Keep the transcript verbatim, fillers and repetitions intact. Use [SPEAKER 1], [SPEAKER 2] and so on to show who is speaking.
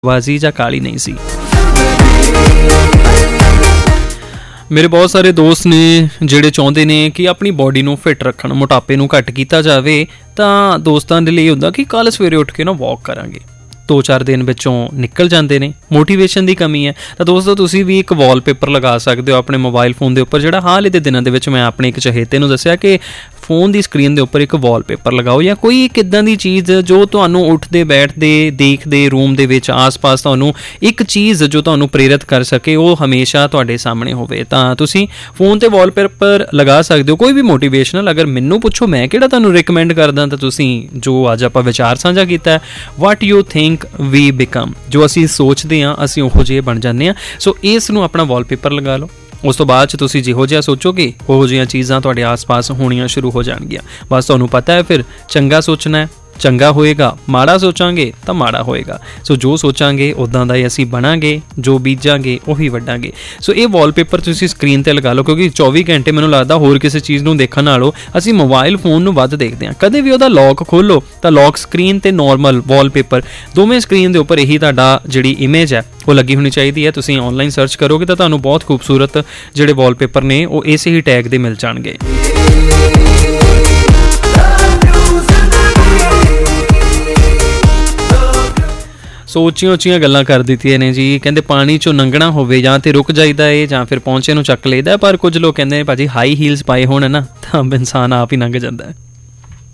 [SPEAKER 1] ਬਾਜ਼ੀ ਜਾਂ ਕਾਲੀ ਨਹੀਂ ਸੀ। ਮੇਰੇ ਬਹੁਤ ਸਾਰੇ ਦੋਸਤ ਨੇ ਜਿਹੜੇ ਚਾਹੁੰਦੇ ਨੇ ਕਿ ਆਪਣੀ ਬੋਡੀ ਨੂੰ ਫਿੱਟ ਰੱਖਣ, ਮੋਟਾਪੇ ਨੂੰ ਘੱਟ ਕੀਤਾ ਜਾਵੇ, ਤਾਂ ਦੋਸਤਾਂ ਦੇ ਲਈ ਹੁੰਦਾ ਕਿ ਕੱਲ੍ਹ ਸਵੇਰੇ ਉੱਠ ਕੇ ਨਾ ਵੋਕ ਕਰਾਂਗੇ। ਦੋ ਚਾਰ ਦਿਨ ਵਿੱਚੋਂ ਨਿਕਲ ਜਾਂਦੇ ਨੇ, ਮੋਟੀਵੇਸ਼ਨ ਦੀ ਕਮੀ ਹੈ। ਤਾਂ ਦੋਸਤੋ ਤੁਸੀਂ ਵੀ ਇੱਕ ਵਾਲਪੇਪਰ ਲਗਾ ਸਕਦੇ ਹੋ ਆਪਣੇ ਮੋਬਾਈਲ ਫੋਨ ਦੇ ਉੱਪਰ, ਜਿਹੜਾ ਹਾਲ ਹੀ ਦੇ ਦਿਨਾਂ ਦੇ ਵਿੱਚ ਮੈਂ ਆਪਣੇ ਇੱਕ ਚਹੇਤੇ ਨੂੰ ਦੱਸਿਆ ਕਿ ਫੋਨ ਦੀ ਸਕਰੀਨ ਦੇ ਉੱਪਰ ਇੱਕ ਵਾਲਪੇਪਰ ਲਗਾਓ, ਜਾਂ ਕੋਈ ਇੱਕ ਇੱਦਾਂ ਦੀ ਚੀਜ਼ ਜੋ ਤੁਹਾਨੂੰ ਉੱਠਦੇ ਬੈਠਦੇ ਦੇਖਦੇ ਰੂਮ ਦੇ ਵਿੱਚ ਆਸ-ਪਾਸ ਤੁਹਾਨੂੰ ਇੱਕ ਚੀਜ਼ ਜੋ ਤੁਹਾਨੂੰ ਪ੍ਰੇਰਿਤ ਕਰ ਸਕੇ, ਉਹ ਹਮੇਸ਼ਾ ਤੁਹਾਡੇ ਸਾਹਮਣੇ ਹੋਵੇ। ਤਾਂ ਤੁਸੀਂ ਫੋਨ 'ਤੇ ਵਾਲਪੇਪਰ ਲਗਾ ਸਕਦੇ ਹੋ, ਕੋਈ ਵੀ ਮੋਟੀਵੇਸ਼ਨਲ। ਅਗਰ ਮੈਨੂੰ ਪੁੱਛੋ ਮੈਂ ਕਿਹੜਾ ਤੁਹਾਨੂੰ ਰਿਕਮੈਂਡ ਕਰਦਾ, ਤਾਂ ਤੁਸੀਂ ਜੋ ਅੱਜ ਆਪਾਂ ਵਿਚਾਰ ਸਾਂਝਾ ਕੀਤਾ, what you think we become, ਜੋ ਅਸੀਂ ਸੋਚਦੇ ਹਾਂ ਅਸੀਂ ਉਹੋ ਜਿਹੇ ਬਣ ਜਾਂਦੇ ਹਾਂ। ਸੋ ਇਸ ਨੂੰ ਆਪਣਾ ਵਾਲਪੇਪਰ ਲਗਾ ਲਓ। ਉਸ ਤੋਂ ਬਾਅਦ 'ਚ ਤੁਸੀਂ ਜਿਹੋ ਜਿਹਾ ਸੋਚੋਗੇ ਉਹੋ ਜਿਹੀਆਂ ਚੀਜ਼ਾਂ ਤੁਹਾਡੇ ਆਸ-ਪਾਸ ਹੋਣੀਆਂ ਸ਼ੁਰੂ ਹੋ ਜਾਣਗੀਆਂ। ਬਸ ਤੁਹਾਨੂੰ ਪਤਾ ਹੈ ਫਿਰ ਚੰਗਾ ਸੋਚਣਾ ਹੈ, ਚੰਗਾ ਹੋਏਗਾ, ਮਾੜਾ ਸੋਚਾਂਗੇ ਤਾਂ ਮਾੜਾ ਹੋਏਗਾ। ਸੋ ਜੋ ਸੋਚਾਂਗੇ ਉੱਦਾਂ ਦਾ ਹੀ ਅਸੀਂ ਬਣਾਂਗੇ, ਜੋ ਬੀਜਾਂਗੇ ਉਹੀ ਵੱਢਾਂਗੇ। ਸੋ ਇਹ ਵਾਲਪੇਪਰ ਤੁਸੀਂ ਸਕਰੀਨ 'ਤੇ ਲਗਾ ਲਓ, ਕਿਉਂਕਿ ਚੌਵੀ ਘੰਟੇ ਮੈਨੂੰ ਲੱਗਦਾ ਹੋਰ ਕਿਸੇ ਚੀਜ਼ ਨੂੰ ਦੇਖਣ ਨਾਲੋਂ ਅਸੀਂ ਮੋਬਾਈਲ ਫੋਨ ਨੂੰ ਵੱਧ ਦੇਖਦੇ ਹਾਂ। ਕਦੇ ਵੀ ਉਹਦਾ ਲੌਕ ਖੋਲ੍ਹੋ ਤਾਂ ਲੌਕ ਸਕਰੀਨ ਅਤੇ ਨੋਰਮਲ ਵਾਲਪੇਪਰ ਦੋਵੇਂ ਸਕਰੀਨ ਦੇ ਉੱਪਰ ਇਹੀ ਤੁਹਾਡਾ ਜਿਹੜੀ ਇਮੇਜ ਹੈ ਉਹ ਲੱਗੀ ਹੋਣੀ ਚਾਹੀਦੀ ਹੈ। ਤੁਸੀਂ ਔਨਲਾਈਨ ਸਰਚ ਕਰੋਗੇ ਤਾਂ ਤੁਹਾਨੂੰ ਬਹੁਤ ਖੂਬਸੂਰਤ ਜਿਹੜੇ ਵਾਲਪੇਪਰ ਨੇ ਉਹ ਇਸੇ ਹੀ ਟੈਗ ਦੇ ਮਿਲ ਜਾਣਗੇ। ਸੋ ਉੱਚੀਆਂ ਉੱਚੀਆਂ ਗੱਲਾਂ ਕਰ ਦਿੱਤੀਆਂ ਨੇ ਜੀ। ਕਹਿੰਦੇ ਪਾਣੀ 'ਚੋਂ ਲੰਘਣਾ ਹੋਵੇ ਜਾਂ ਤਾਂ ਰੁਕ ਜਾਈਦਾ ਏ ਜਾਂ ਫਿਰ ਪਹੁੰਚੇ ਨੂੰ ਚੱਕ ਲਈਦਾ, ਪਰ ਕੁਝ ਲੋਕ ਕਹਿੰਦੇ ਨੇ ਭਾਜੀ ਹਾਈ ਹੀਲਸ ਪਾਏ ਹੋਣ ਨਾ ਤਾਂ ਇਨਸਾਨ ਆਪ ਹੀ ਲੰਘ ਜਾਂਦਾ ਹੈ।